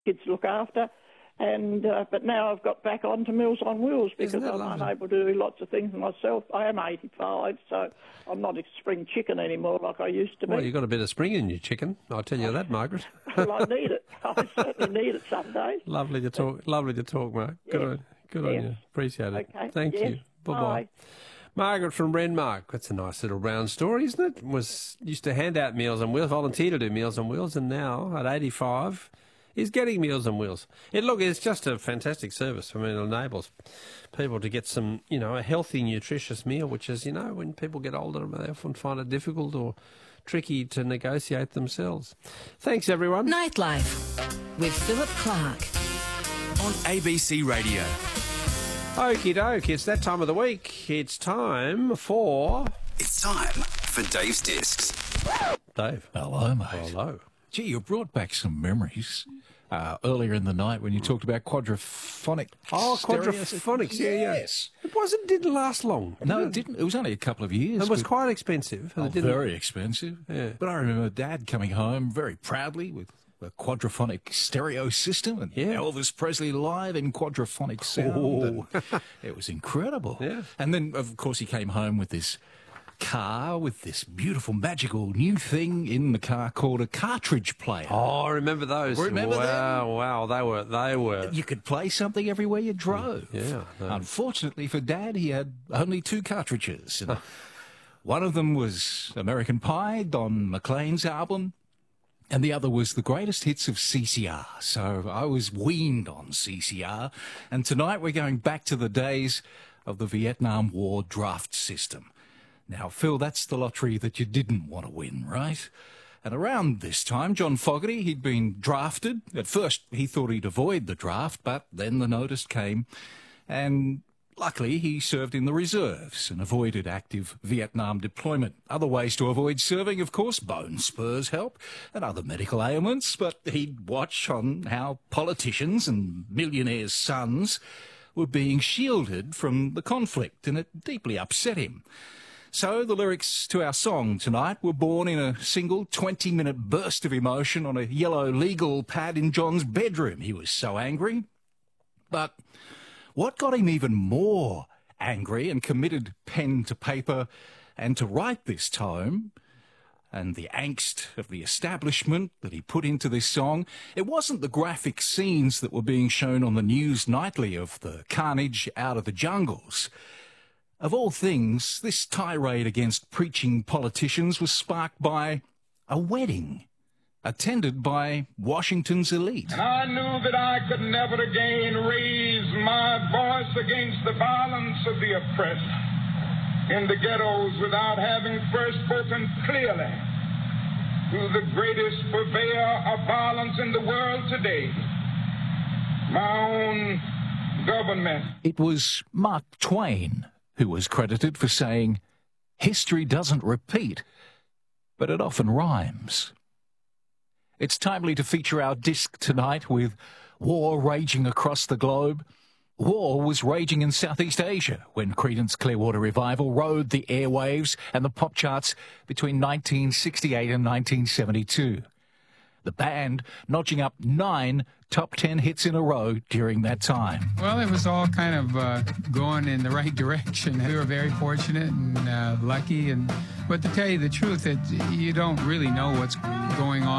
kids to look after. And but now I've got back onto Meals on Wheels because I'm unable to do lots of things myself. I am 85, so I'm not a spring chicken anymore like I used to be. Well, you've got a bit of spring in your chicken, I'll tell you that, Margaret. Well, I need it. I certainly need it some days. Lovely to talk, Mark. Yes. Good on you. Appreciate it. Okay. Thank Yes. you. Bye-bye. Margaret from Renmark. That's a nice little brown story, isn't it? Used to hand out Meals on Wheels, volunteer to do Meals on Wheels, and now at 85 is getting Meals on Wheels. It's just a fantastic service. I mean, it enables people to get some, a healthy, nutritious meal, which is, when people get older, they often find it difficult or tricky to negotiate themselves. Thanks, everyone. Nightlife with Philip Clark on ABC Radio. Okie doke, it's that time of the week. It's time for Dave's Discs. Dave. Hello, mate. Hello. Gee, you brought back some memories earlier in the night when you talked about quadraphonic. Oh, quadraphonics, yeah. Yes. It didn't last long. No, it didn't. It was only a couple of years. It was quite expensive. Very expensive. Yeah. But I remember Dad coming home very proudly with a quadraphonic stereo system and Elvis Presley live in quadraphonic sound. It was incredible. Yeah. And then, of course, he came home with this car with this beautiful, magical new thing in the car called a cartridge player. Oh, I remember those. Remember them? Wow, they were. You could play something everywhere you drove. Yeah. No. Unfortunately for Dad, he had only 2 cartridges. And one of them was American Pie, Don McLean's album, and the other was the greatest hits of CCR. So I was weaned on CCR. And tonight we're going back to the days of the Vietnam War draft system. Now, Phil, that's the lottery that you didn't want to win, right? And around this time, John Fogerty, he'd been drafted. At first, he thought he'd avoid the draft, but then the notice came. And luckily, he served in the reserves and avoided active Vietnam deployment. Other ways to avoid serving, of course, bone spurs help and other medical ailments. But he'd watch on how politicians and millionaires' sons were being shielded from the conflict, and it deeply upset him. So the lyrics to our song tonight were born in a single 20-minute burst of emotion on a yellow legal pad in John's bedroom. He was so angry. But what got him even more angry and committed pen to paper and to write this tome, and the angst of the establishment that he put into this song, it wasn't the graphic scenes that were being shown on the news nightly of the carnage out of the jungles. Of all things, this tirade against preaching politicians was sparked by a wedding attended by Washington's elite. And I knew that I could never again raise my voice against the violence of the oppressed in the ghettos without having first spoken clearly to the greatest purveyor of violence in the world today, my own government. It was Mark Twain who was credited for saying, "History doesn't repeat, but it often rhymes." It's timely to feature our disc tonight with war raging across the globe. War was raging in Southeast Asia when Creedence Clearwater Revival rode the airwaves and the pop charts between 1968 and 1972. The band notching up 9 top 10 hits in a row during that time. Well, it was all kind of going in the right direction. We were very fortunate and lucky. But to tell you the truth, you don't really know what's going on